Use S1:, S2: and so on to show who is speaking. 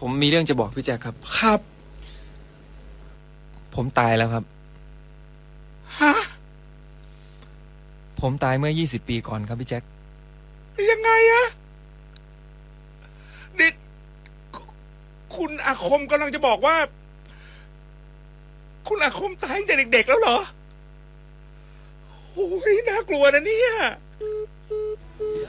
S1: ผมมีเรื่องจะบอกพี่แจ็คครับ
S2: ครับ
S1: ผมตายแล้วครับ
S2: ฮะ
S1: ผมตายเมื่อ20 ปีก่อนครับพี่แจ็ค
S2: ยังไงอะนี่คุณอาคมกำลังจะบอกว่าคุณอาคมตายตั้งแต่เด็กๆแล้วเหรอโอ้ยน่ากลัวนะเนี่ย